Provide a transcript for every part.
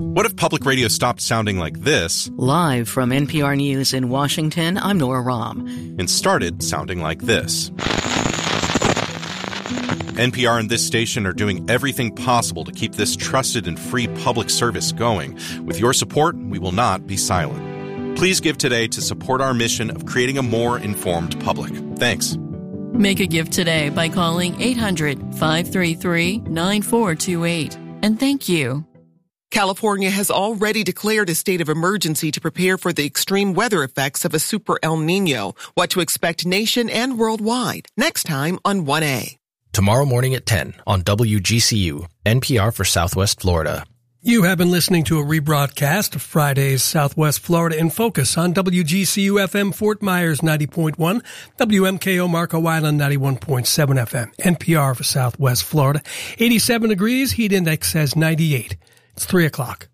What if public radio stopped sounding like this? Live from NPR News in Washington, I'm Nora Rahm. And started sounding like this. NPR and this station are doing everything possible to keep this trusted and free public service going. With your support, we will not be silent. Please give today to support our mission of creating a more informed public. Thanks. Make a gift today by calling 800-533-9428. And thank you. California has already declared a state of emergency to prepare for the extreme weather effects of a super El Nino. What to expect nation and worldwide. Next time on 1A. Tomorrow morning at 10 on WGCU, NPR for Southwest Florida. You have been listening to a rebroadcast of Friday's Southwest Florida in Focus on WGCU FM Fort Myers 90.1, WMKO Marco Island 91.7 FM, NPR for Southwest Florida. 87 degrees, heat index says 98. It's 3 o'clock.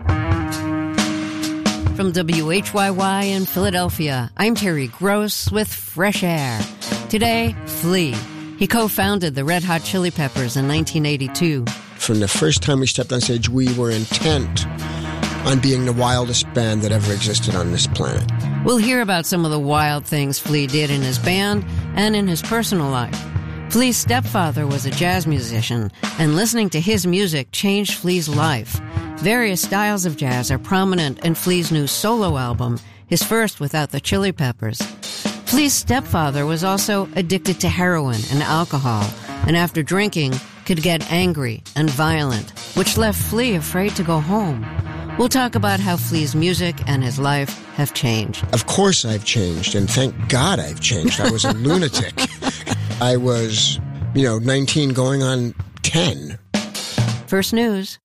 From WHYY in Philadelphia, I'm Terry Gross with Fresh Air. Today, Flea. He co-founded the Red Hot Chili Peppers in 1982. From the first time we stepped on stage, we were intent on being the wildest band that ever existed on this planet. We'll hear about some of the wild things Flea did in his band and in his personal life. Flea's stepfather was a jazz musician, and listening to his music changed Flea's life. Various styles of jazz are prominent in Flea's new solo album, his first without the Chili Peppers. Flea's stepfather was also addicted to heroin and alcohol, and after drinking, could get angry and violent, which left Flea afraid to go home. We'll talk about how Flea's music and his life have changed. Of course I've changed, and thank God I've changed. I was a lunatic. I was, 19 going on 10. First News.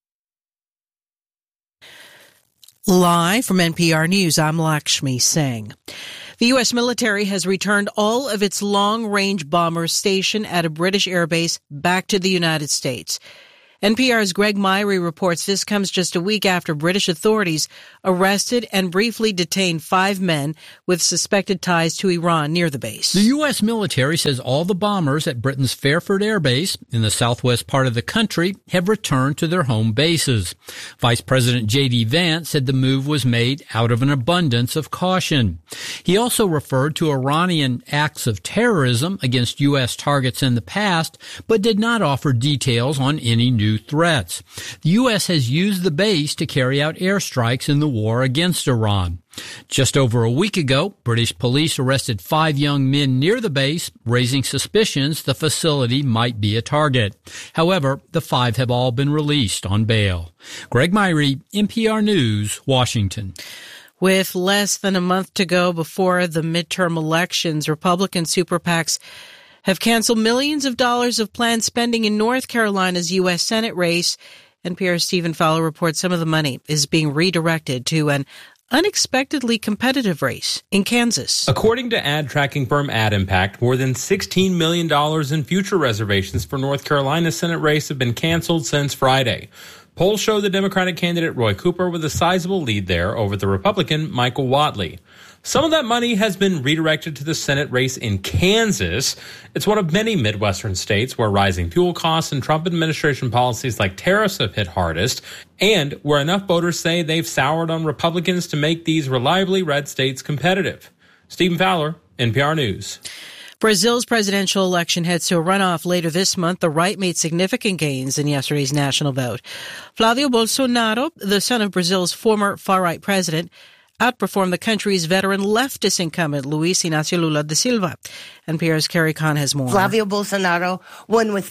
Live from NPR News, I'm Lakshmi Singh. The U.S. military has returned all of its long-range bombers stationed at a British airbase back to the United States. NPR's Greg Myrie reports this comes just a week after British authorities arrested and briefly detained 5 men with suspected ties to Iran near the base. The U.S. military says all the bombers at Britain's Fairford Air Base in the southwest part of the country have returned to their home bases. Vice President J.D. Vance said the move was made out of an abundance of caution. He also referred to Iranian acts of terrorism against U.S. targets in the past, but did not offer details on any new threats. The U.S. has used the base to carry out airstrikes in the war against Iran. Just over a week ago, British police arrested 5 young men near the base, raising suspicions the facility might be a target. However, the 5 have all been released on bail. Greg Myrie, NPR News, Washington. With less than a month to go before the midterm elections, Republican super PACs have canceled millions of dollars of planned spending in North Carolina's U.S. Senate race. NPR's Stephen Fowler reports some of the money is being redirected to an unexpectedly competitive race in Kansas. According to ad tracking firm Ad Impact, more than $16 million in future reservations for North Carolina's Senate race have been canceled since Friday. Polls show the Democratic candidate Roy Cooper with a sizable lead there over the Republican Michael Whatley. Some of that money has been redirected to the Senate race in Kansas. It's one of many Midwestern states where rising fuel costs and Trump administration policies like tariffs have hit hardest, and where enough voters say they've soured on Republicans to make these reliably red states competitive. Stephen Fowler, NPR News. Brazil's presidential election heads to a runoff later this month. The right made significant gains in yesterday's national vote. Flavio Bolsonaro, the son of Brazil's former far-right president, outperformed the country's veteran leftist incumbent, Luiz Inácio Lula da Silva. NPR's Carrie Kahn has more. Flavio Bolsonaro won with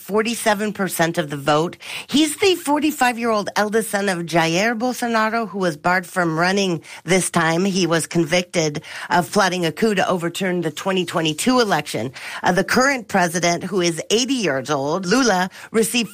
47% of the vote. He's the 45-year-old eldest son of Jair Bolsonaro, who was barred from running this time. He was convicted of plotting a coup to overturn the 2022 election. The current president, who is 80 years old, Lula, received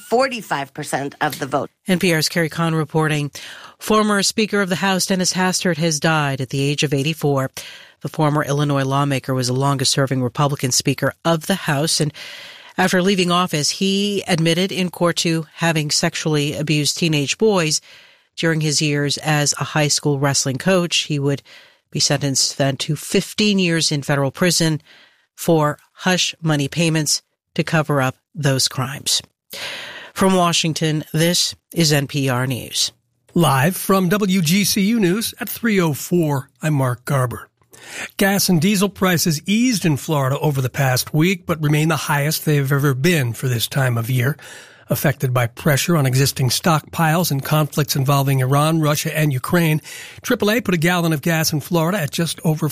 45% of the vote. NPR's Carrie Kahn reporting. Former Speaker of the House Dennis Hastert has died at the age of 84. The former Illinois lawmaker was the longest-serving Republican Speaker of the House, and after leaving office, he admitted in court to having sexually abused teenage boys during his years as a high school wrestling coach. He would be sentenced then to 15 years in federal prison for hush money payments to cover up those crimes. From Washington, this is NPR News. Live from WGCU News at 3:04, I'm Mark Garber. Gas and diesel prices eased in Florida over the past week, but remain the highest they have ever been for this time of year. Affected by pressure on existing stockpiles and conflicts involving Iran, Russia, and Ukraine, AAA put a gallon of gas in Florida at just over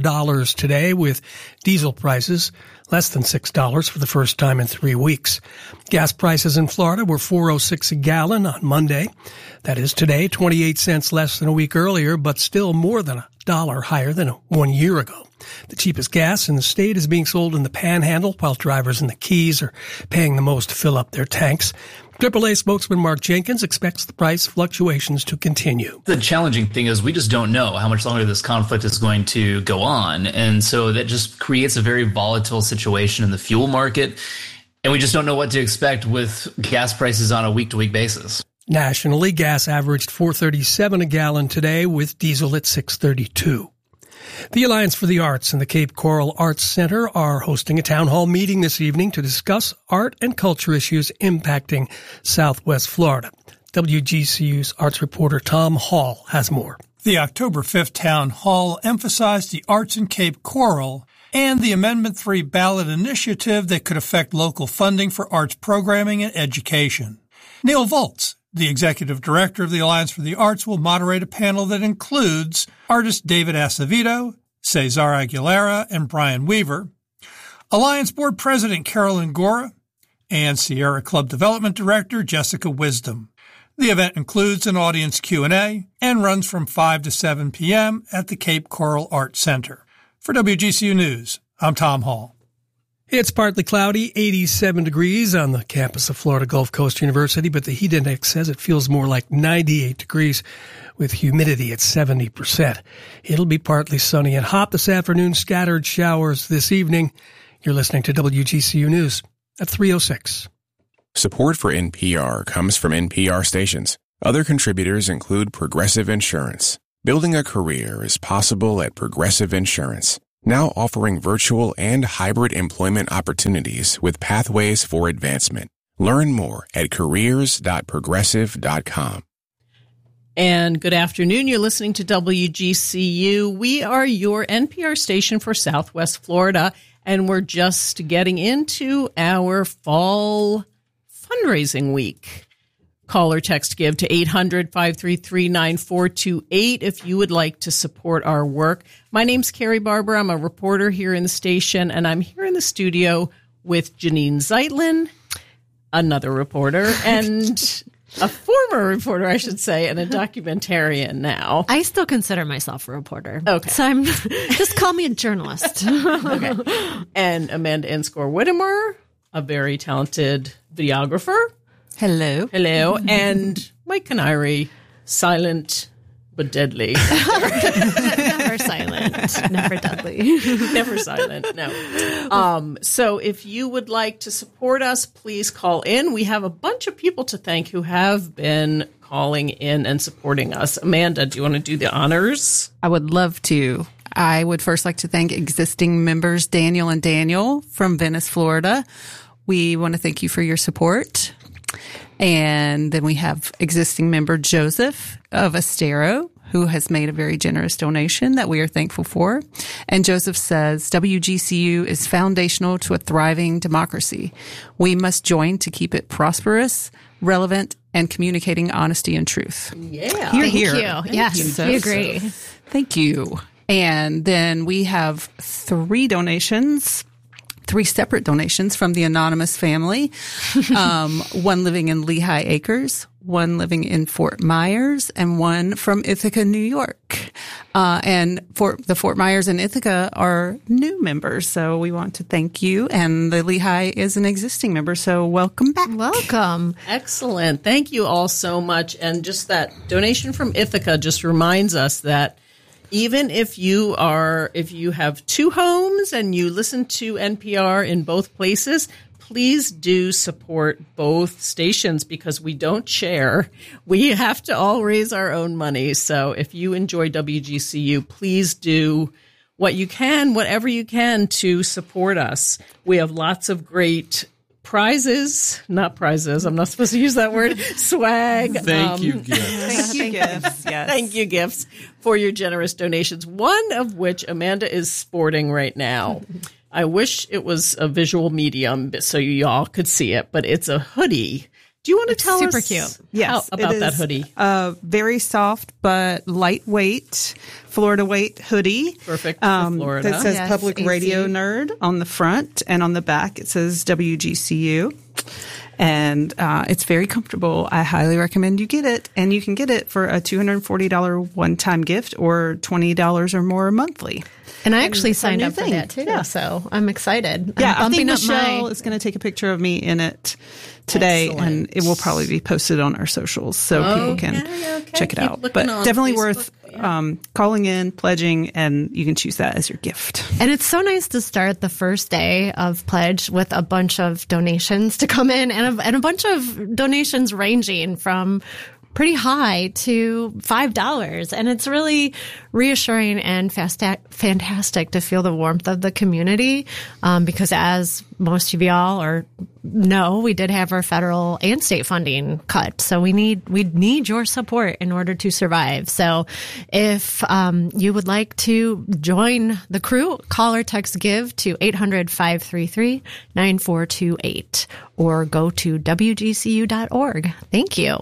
$4 today, with diesel prices less than $6 for the first time in 3 weeks. Gas prices in Florida were $4.06 a gallon on Monday. That is today, 28 cents less than a week earlier, but still more than $1 higher than 1 year ago. The cheapest gas in the state is being sold in the Panhandle, while drivers in the Keys are paying the most to fill up their tanks. AAA spokesman Mark Jenkins expects the price fluctuations to continue. The challenging thing is we just don't know how much longer this conflict is going to go on. And so that just creates a very volatile situation in the fuel market. And we just don't know what to expect with gas prices on a week-to-week basis. Nationally, gas averaged $4.37 a gallon today, with diesel at $6.32. The Alliance for the Arts and the Cape Coral Arts Center are hosting a town hall meeting this evening to discuss art and culture issues impacting Southwest Florida. WGCU's arts reporter Tom Hall has more. The October 5th town hall emphasized the arts in Cape Coral and the Amendment 3 ballot initiative that could affect local funding for arts programming and education. Neil Volz, the executive director of the Alliance for the Arts, will moderate a panel that includes artist David Acevedo, Cesar Aguilera, and Brian Weaver, Alliance Board President Carolyn Gora, and Sierra Club Development Director Jessica Wisdom. The event includes an audience Q&A and runs from 5 to 7 p.m. at the Cape Coral Arts Center. For WGCU News, I'm Tom Hall. It's partly cloudy, 87 degrees on the campus of Florida Gulf Coast University, but the heat index says it feels more like 98 degrees with humidity at 70%. It'll be partly sunny and hot this afternoon, scattered showers this evening. You're listening to WGCU News at 3:06. Support for NPR comes from NPR stations. Other contributors include Progressive Insurance. Building a career is possible at Progressive Insurance, now offering virtual and hybrid employment opportunities with pathways for advancement. Learn more at careers.progressive.com. And good afternoon. You're listening to WGCU. We are your NPR station for Southwest Florida, and we're just getting into our fall fundraising week. Call or text give to 800-533-9428 if you would like to support our work. My name's Carrie Barber. I'm a reporter here in the station, and I'm here in the studio with Janine Zeitlin, another reporter, and a former reporter, I should say, and a documentarian now. I still consider myself a reporter. Okay. So just call me a journalist. Okay. And Amanda Enscore-Whittemore, a very talented videographer. Hello. Hello. And Mike Canary, silent but deadly. Never silent. Never deadly. Never silent, no. So if you would like to support us, please call in. We have a bunch of people to thank who have been calling in and supporting us. Amanda, do you want to do the honors? I would love to. I would first like to thank existing members Daniel and Daniel from Venice, Florida. We want to thank you for your support. And then we have existing member Joseph of Estero, who has made a very generous donation that we are thankful for. And Joseph says, WGCU is foundational to a thriving democracy. We must join to keep it prosperous, relevant, and communicating honesty and truth. Yeah. Hear, Thank hear. you. Yes, we agree. Thank you. And then we have three separate donations from the anonymous family. One living in Lehigh Acres, one living in Fort Myers, and one from Ithaca, New York. And the Fort Myers and Ithaca are new members, so we want to thank you. And the Lehigh is an existing member, so welcome back. Welcome. Excellent. Thank you all so much. And just that donation from Ithaca just reminds us that even if you have two homes and you listen to NPR in both places, please do support both stations because we don't share. We have to all raise our own money. So if you enjoy WGCU, please do what you can, whatever you can to support us. We have lots of great not prizes. I'm not supposed to use that word. Swag. Thank you, gifts. Thank you, gifts. Yes. Thank you, gifts, for your generous donations, one of which Amanda is sporting right now. I wish it was a visual medium so y'all could see it, but it's a hoodie. Do you want to tell super us cute. Yes, about that hoodie? Very soft but lightweight, Florida weight hoodie. Perfect for Florida. That says Public AC. Radio Nerd on the front, and on the back it says WGCU. And it's very comfortable. I highly recommend you get it. And you can get it for a $240 one-time gift or $20 or more monthly. And I actually signed up for that too, so I'm excited. Yeah, I'm I think bumping up Michelle is going to take a picture of me in it today, and it will probably be posted on our socials so people can check it out. But definitely worth calling in, pledging, and you can choose that as your gift. And it's so nice to start the first day of Pledge with a bunch of donations to come in, and a bunch of donations ranging from pretty high to $5. And it's really reassuring and fantastic to feel the warmth of the community. Because as most of y'all know, we did have our federal and state funding cut. So we need your support in order to survive. So if you would like to join the crew, call or text GIVE to 800-533-9428 or go to WGCU.org. Thank you.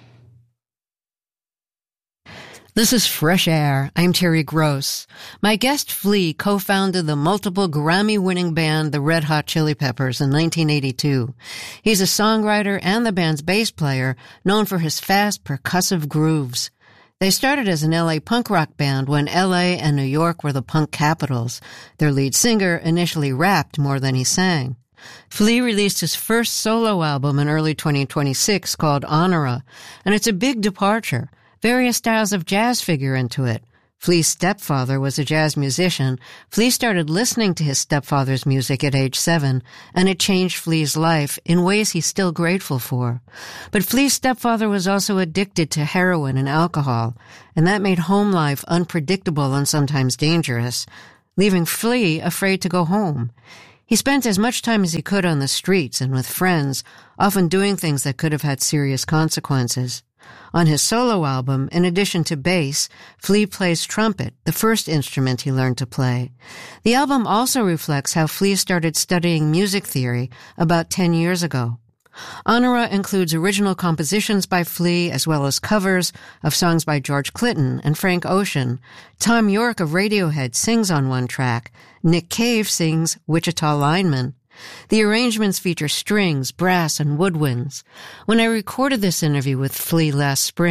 This is Fresh Air. I'm Terry Gross. My guest Flea co-founded the multiple Grammy-winning band The Red Hot Chili Peppers in 1982. He's a songwriter and the band's bass player, known for his fast, percussive grooves. They started as an LA punk rock band when LA and New York were the punk capitals. Their lead singer initially rapped more than he sang. Flea released his first solo album in early 2026 called Honora, and it's a big departure. Various styles of jazz figure into it. Flea's stepfather was a jazz musician. Flea started listening to his stepfather's music at age 7, and it changed Flea's life in ways he's still grateful for. But Flea's stepfather was also addicted to heroin and alcohol, and that made home life unpredictable and sometimes dangerous, leaving Flea afraid to go home. He spent as much time as he could on the streets and with friends, often doing things that could have had serious consequences. On his solo album, in addition to bass, Flea plays trumpet, the first instrument he learned to play. The album also reflects how Flea started studying music theory about 10 years ago. Honora includes original compositions by Flea as well as covers of songs by George Clinton and Frank Ocean. Tom York of Radiohead sings on one track. Nick Cave sings Wichita Lineman. The arrangements feature strings, brass, and woodwinds. When I recorded this interview with Flea last spring,